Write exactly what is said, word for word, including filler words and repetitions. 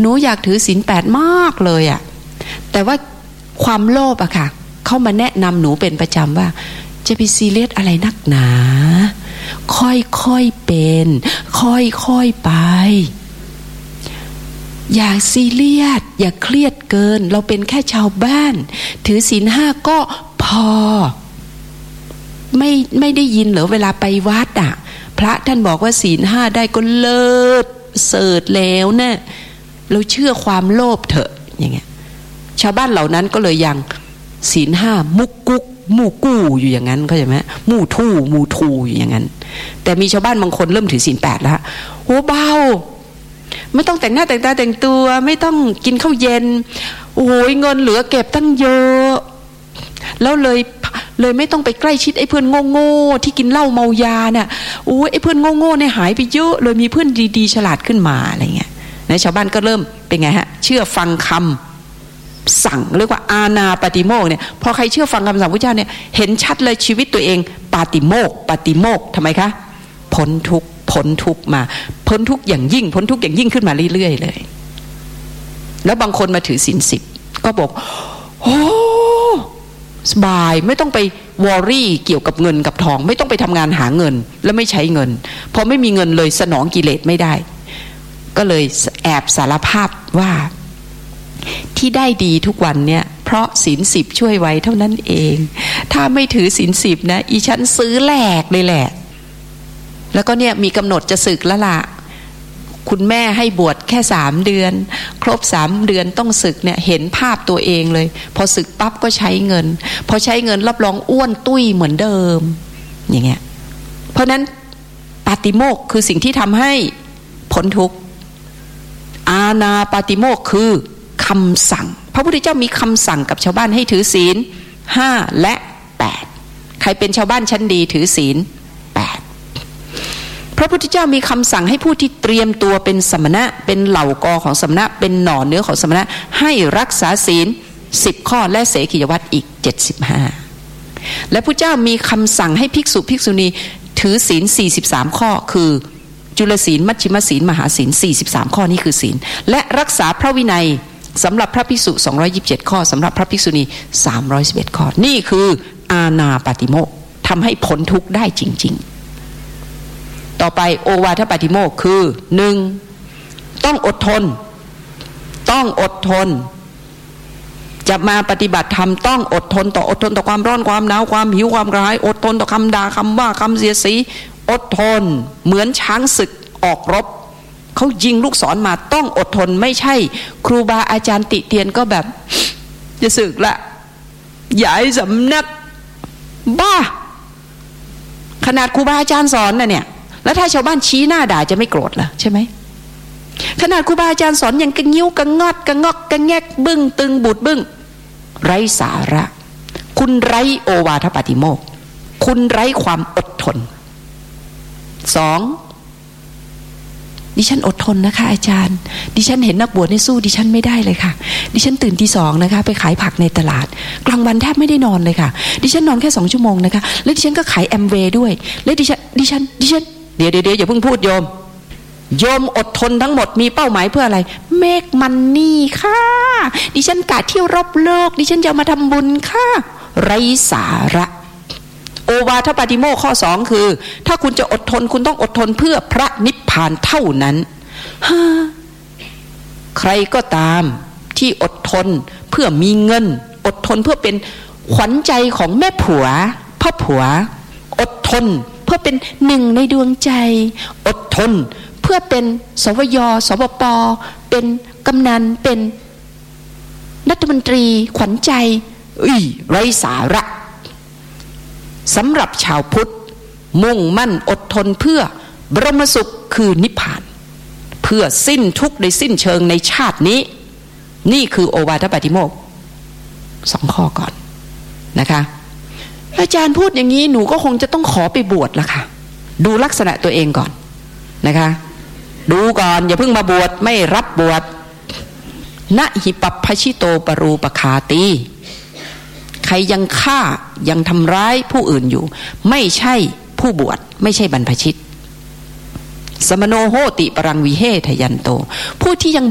หนูอยากถือศีลแปดมากเลยอะแต่ว่าความโลภอะค่ะเข้ามาแนะนำหนูเป็นประจำว่าจะไปซีเรียสอะไรนักหนาค่อยๆเป็นค่อยๆไปอย่าซีเรียสอย่าเครียดเกินเราเป็นแค่ชาวบ้านถือศีลห้าก็พอไม่ไม่ได้ยินเหรอเวลาไปวัดอะพระท่านบอกว่าศีลห้าได้ก็เลิศเสริฐแล้วเนี่ยเราเชื่อความโลภเถอะอย่างเงี้ยชาวบ้านเหล่านั้นก็เลยยังศีลห้ามุกกุ๊กมู่กู้อยู่อย่างนั้นเข้าใจไหมมู่ทู่มู่ทูอยู่อย่างนั้นแต่มีชาวบ้านบางคนเริ่มถือศีลแปดแล้วโอ้เบาไม่ต้องแต่งหน้าแต่งตาแต่งตัวไม่ต้องกินข้าวเย็นโอ้ยเงินเหลือเก็บตั้งเยอะแล้วเลยเลยไม่ต้องไปใกล้ชิดไอ้เพื่อนโง่ๆที่กินเหล้าเมายาเนี่ยโอ้ยไอ้เพื่อนโง่ๆเนี่ยหายไปเยอะเลยมีเพื่อนดีๆฉลาดขึ้นมาอะไรเงี้ยนะชาวบ้านก็เริ่มเป็นไงฮะเชื่อฟังคำสั่งเรียกว่าอาณาปาติโมกข์เนี่ยพอใครเชื่อฟังคำสั่งพระเจ้าเนี่ยเห็นชัดเลยชีวิตตัวเองปาติโมกข์ปาติโมกข์ทำไมคะพ้นทุกข์พ้นทุกข์มาพ้นทุกข์อย่างยิ่งพ้นทุกข์อย่างยิ่งขึ้นมาเรื่อยๆเลยแล้วบางคนมาถือศีลสิบก็บอกโอ้สบายไม่ต้องไปวอรี่เกี่ยวกับเงินกับทองไม่ต้องไปทำงานหาเงินแล้วไม่ใช้เงินพอไม่มีเงินเลยสนองกิเลสไม่ได้ก็เลยแอบสารภาพว่าที่ได้ดีทุกวันเนี่ยเพราะศีลสิบช่วยไว้เท่านั้นเองถ้าไม่ถือศีลสิบนะอีฉันซื้อแหลกเลยแหละแล้วก็เนี่ยมีกำหนดจะสึกแล้วล่ะคุณแม่ให้บวชแค่สามเดือนครบสามเดือนต้องสึกเนี่ยเห็นภาพตัวเองเลยพอสึกปั๊บก็ใช้เงินพอใช้เงินรับรองอ้วนตุ้ยเหมือนเดิมอย่างเงี้ยเพราะนั้นปาติโมกข์คือสิ่งที่ทำให้พ้นทุกข์อาณาปาติโมกข์คือคำสั่งพระพุทธเจ้ามีคำสั่งกับชาวบ้านให้ถือศีลห้าและแปดใครเป็นชาวบ้านชั้นดีถือศีลแปดพระพุทธเจ้ามีคำสั่งให้ผู้ที่เตรียมตัวเป็นสมณะเป็นเหล่ากอของสมณะเป็นหน่อเนื้อของสมณะให้รักษาศีลสิบข้อและเสขียวัตรอีกเจ็ดสิบห้าและพระเจ้ามีคำสั่งให้ภิกษุภิกษุณีถือศีลสี่สิบสามข้อคือจุลศีลมัชฌิมศีลมหาศีลสี่สิบสามข้อนี้คือศีลและรักษาพระวินัยสำหรับพระภิกษุสองร้อยยี่สิบเจ็ดข้อสำหรับพระภิกษุณีสามร้อยสิบเอ็ดข้อนี่คืออาณาปาติโมกข์ทำให้พ้นทุกข์ได้จริงๆต่อไปโอวาทปาติโมกข์คือหนึ่งต้องอดทนต้องอดทนจะมาปฏิบัติธรรมต้องอดทนต่ออดทนต่อความร้อนความหนาวความหิวความกระหายอดทนต่อคำด่าคำว่าคำเสียดสีอดทนเหมือนช้างศึกออกรบเขายิงลูกศรมาต้องอดทนไม่ใช่ครูบาอาจารย์ติเตียนก็แบบจะสึกละใหญ่สำนักบ้าขนาดครูบาอาจารย์สอนน่ะเนี่ยแล้วถ้าชาวบ้านชี้หน้าด่าจะไม่โกรธเหรอใช่ไหมขนาดครูบาอาจารย์สอนยังกระงิ้วกระงอดกระงอกกระแงกบึ้งตึงบูดบึ้งไร้สาระคุณไร้โอวาทปาติโมกข์คุณไร้ความอดทนสองดิฉันอดทนนะคะอาจารย์ดิฉันเห็นนักบวชในสู้ดิฉันไม่ได้เลยค่ะดิฉันตื่นตีสองนะคะไปขายผักในตลาดกลางวันแทบไม่ได้นอนเลยค่ะดิฉันนอนแค่สองชั่วโมงนะคะแล้วดิฉันก็ขายแอมเวย์ด้วยแล้วดิฉันดิฉันดิฉันเดี๋ยวเดี๋ยวอย่าเพิ่งพูดโยมโยมอดทนทั้งหมดมีเป้าหมายเพื่ออะไรเมกมันนี่ค่ะดิฉันกะเที่ยวรอบโลกดิฉันจะมาทำบุญค่ะไร้สาระโอวาทปาติโมกข์ข้อสองคือถ้าคุณจะอดทนคุณต้องอดทนเพื่อพระนิพพานเท่านั้นฮ่าใครก็ตามที่อดทนเพื่อมีเงินอดทนเพื่อเป็นขวัญใจของแม่ผัวพ่อผัวอดทนเพื่อเป็นหนึ่งในดวงใจอดทนเพื่อเป็นสวยสบปเป็นกำนันเป็นรัฐมนตรีขวัญใจอุ้ยไร้สาระสำหรับชาวพุทธมุ่งมั่นอดทนเพื่อบรมสุขคือนิพพานเพื่อสิ้นทุกข์ในสิ้นเชิงในชาตินี้นี่คือโอวาทปาติโมกข์สองข้อก่อนนะคะอาจารย์พูดอย่างนี้หนูก็คงจะต้องขอไปบวชละค่ะดูลักษณะตัวเองก่อนนะคะดูก่อนอย่าเพิ่งมาบวชไม่รับบวชนะหิปัปพชิโตปรูปคาตีใครยังฆ่ายังทำร้ายผู้อื่นอยู่ไม่ใช่ผู้บวชไม่ใช่บรรพชิตสมโนโหติปรังวิเฮทยันโตผู้ที่ยัง